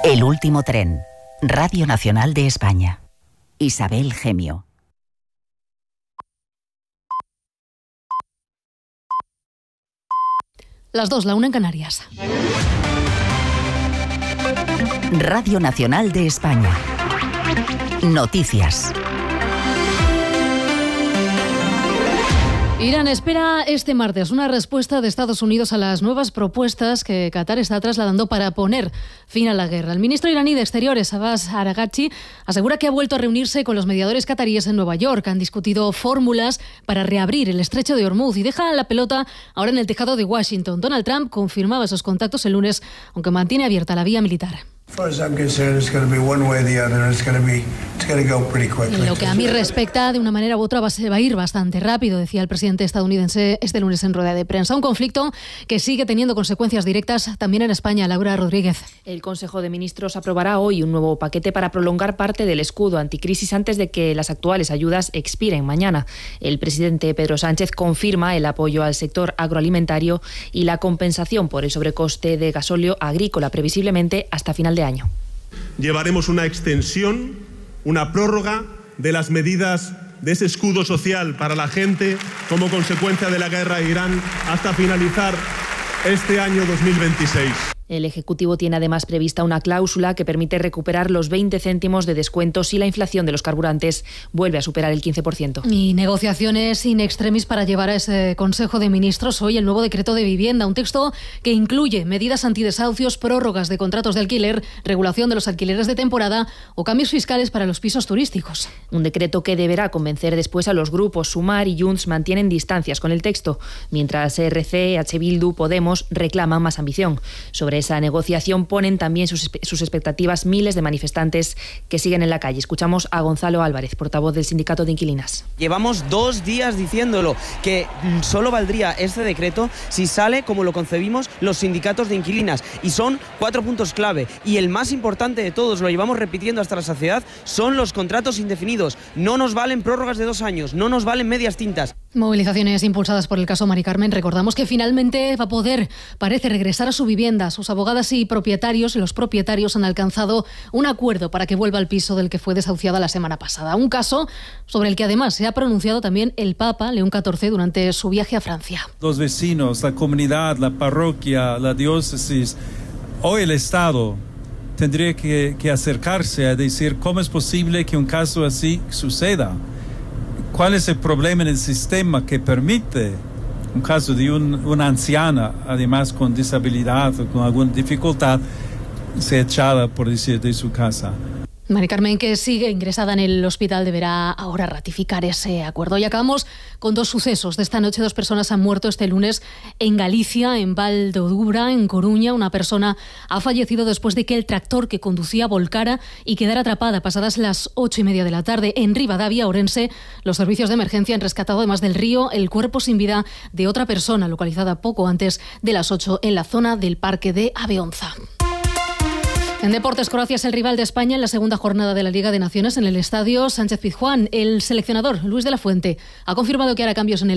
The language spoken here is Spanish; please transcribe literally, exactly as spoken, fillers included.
El último tren. Radio Nacional de España. Isabel Gemio. Las dos, la una en Canarias. Radio Nacional de España. Noticias. Irán espera este martes una respuesta de Estados Unidos a las nuevas propuestas que Qatar está trasladando para poner fin a la guerra. El ministro iraní de Exteriores, Abbas Araghchi, asegura que ha vuelto a reunirse con los mediadores cataríes en Nueva York. Han discutido fórmulas para reabrir el estrecho de Hormuz y deja la pelota ahora en el tejado de Washington. Donald Trump confirmaba esos contactos el lunes, aunque mantiene abierta la vía militar. En lo que a mí respecta, de una manera u otra va a ir bastante rápido, decía el presidente estadounidense este lunes en rueda de prensa. Un conflicto que sigue teniendo consecuencias directas también en España. Laura Rodríguez. El Consejo de Ministros aprobará hoy un nuevo paquete para prolongar parte del escudo anticrisis antes de que las actuales ayudas expiren mañana. El presidente Pedro Sánchez confirma el apoyo al sector agroalimentario y la compensación por el sobrecoste de gasóleo agrícola, previsiblemente hasta final de año. Llevaremos una extensión, una prórroga de las medidas de ese escudo social para la gente como consecuencia de la guerra de Irán hasta finalizar este año dos mil veintiséis. El Ejecutivo tiene además prevista una cláusula que permite recuperar los veinte céntimos de descuento si la inflación de los carburantes vuelve a superar el quince por ciento. Y negociaciones in extremis para llevar a ese Consejo de Ministros hoy el nuevo decreto de vivienda, un texto que incluye medidas antidesahucios, prórrogas de contratos de alquiler, regulación de los alquileres de temporada o cambios fiscales para los pisos turísticos. Un decreto que deberá convencer después a los grupos. Sumar y Junts mantienen distancias con el texto, mientras R C, H. Bildu, Podemos reclaman más ambición. Sobre esa negociación ponen también sus, sus expectativas miles de manifestantes que siguen en la calle. Escuchamos a Gonzalo Álvarez, portavoz del Sindicato de Inquilinas. Llevamos dos días diciéndolo, que solo valdría este decreto si sale como lo concebimos los sindicatos de inquilinas. Y son cuatro puntos clave. Y el más importante de todos, lo llevamos repitiendo hasta la saciedad, son los contratos indefinidos. No nos valen prórrogas de dos años, no nos valen medias tintas. Movilizaciones impulsadas por el caso Mari Carmen. Recordamos que finalmente va a poder, parece, regresar a su vivienda. Sus abogadas y propietarios y los propietarios han alcanzado un acuerdo para que vuelva al piso del que fue desahuciada la semana pasada. Un caso sobre el que además se ha pronunciado también el Papa León catorce durante su viaje a Francia. Los vecinos, la comunidad, la parroquia, la diócesis, hoy el Estado tendría que, que acercarse a decir cómo es posible que un caso así suceda. ¿Cuál es el problema en el sistema que permite un caso de un, una anciana, además con disabilidad o con alguna dificultad, ser echada, por decir, de su casa? Mari Carmen, que sigue ingresada en el hospital, deberá ahora ratificar ese acuerdo. Y acabamos con dos sucesos de esta noche. Dos personas han muerto este lunes en Galicia, en Val de Odubra, en Coruña. Una persona ha fallecido después de que el tractor que conducía volcara y quedara atrapada pasadas las ocho y media de la tarde. En Ribadavia, Ourense, los servicios de emergencia han rescatado, además del río, el cuerpo sin vida de otra persona localizada poco antes de las ocho en la zona del Parque de Aveonza. En deportes, Croacia es el rival de España en la segunda jornada de la Liga de Naciones en el estadio Sánchez Pizjuán. El seleccionador, Luis de la Fuente, ha confirmado que hará cambios en el